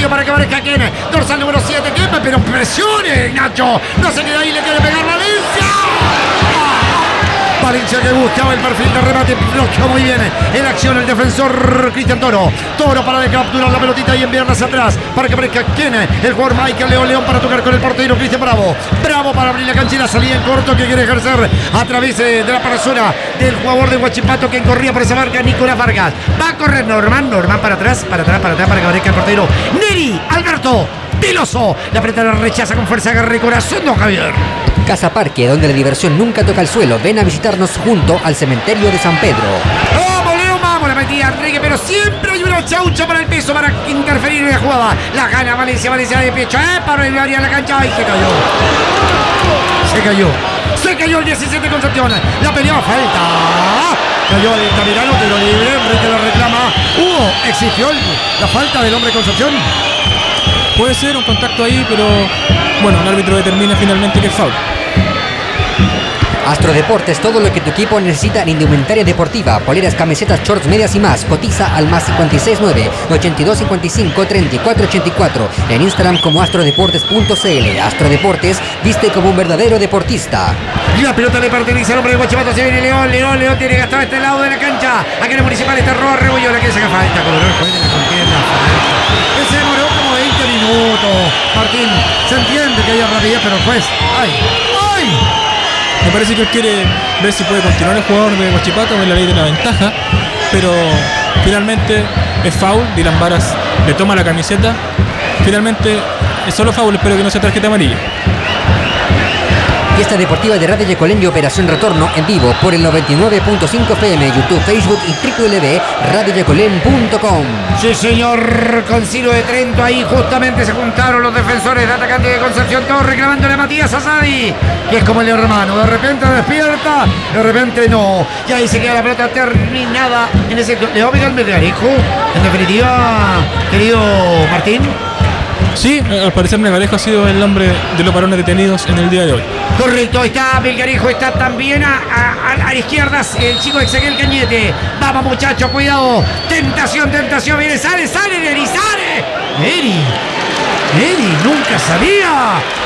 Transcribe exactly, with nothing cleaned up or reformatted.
para que aparezca Kene. Dorsal número siete, Kepe, pero presione, Nacho. No se queda ahí, le quiere pegar Valencia. Valencia que buscaba el perfil de remate, bloqueó muy bien en acción el defensor Cristian Toro. Toro para de capturar la pelotita y enviarla hacia atrás para que aparezca Kene, el jugador Michael León León para tocar con el portero Cristian Bravo. Bravo para abrir la cancha y la salida en corto que quiere ejercer a través de la persona del jugador de Huachipato que corría por esa marca, Nicolás Vargas. Va a correr Norman, Norman para atrás, para atrás, para atrás para que aparezca el portero Neri Alberto Piloso. La pelota la rechaza con fuerza, agarre y corazón, don Javier. Casa Parque, donde la diversión nunca toca el suelo. Ven a visitarnos junto al cementerio de San Pedro. ¡Vamos, Leo! ¡Vamos! La metía Enrique, pero siempre hay una chaucha para el peso para interferir en la jugada. La gana Valencia, Valencia de pecho, ¿eh? Para el área de la cancha. ¡Ay, se cayó! Se cayó. Se cayó el diecisiete Concepción. La peleaba, falta. Cayó el Tamirano, tiro libre. Enrique lo reclama. Hugo, exigió la falta del hombre Concepción. Puede ser un contacto ahí, pero bueno, el árbitro determina finalmente que es foul. Astro Deportes, todo lo que tu equipo necesita en indumentaria deportiva, poleras, camisetas, shorts, medias y más. Cotiza al más cinco seis nueve, ochenta y dos cincuenta y cinco, treinta y cuatro ochenta y cuatro. En Instagram como astrodeportes punto c l. Astro Deportes, viste como un verdadero deportista. Y la pelota le pertenece al hombre de Huachipato. Se viene León, León, León tiene que estar a este lado de la cancha. Aquí en el Municipal está Roa Rebollo, la que saca falta. Cobró el juez de la contienda. Se demoró como veinte minutos. Martín, se entiende que haya rapidez, pero el juez, ¡ay! ¡Ay! Me parece que él quiere ver si puede continuar el jugador de Huachipato en la ley de la ventaja, pero finalmente es foul. Dylan Varas le toma la camiseta. Finalmente es solo foul, espero que no sea tarjeta amarilla. Fiesta deportiva de Radio Yecolén y Operación Retorno en vivo por el noventa y nueve punto cinco F M, YouTube, Facebook y doble u doble u doble u punto radio yecolén punto com. Sí, señor, con Ciro de Trento ahí justamente se juntaron los defensores de atacante de Concepción, todos reclamándole a Matías Asadi, que es como el hermano, de repente despierta, de repente no, y ahí se queda la pelota terminada en ese... ¿Le va a pegar el Melgarejo? En definitiva, querido Martín. Sí, al parecer Melgarejo ha sido el hombre de los varones detenidos en el día de hoy. Correcto, está Melgarejo, está también a, a, a la izquierda el chico Ezequiel Cañete. Vamos muchachos, cuidado. Tentación, tentación, viene, sale, sale, Neri, sale. Neri, Neri, nunca sabía.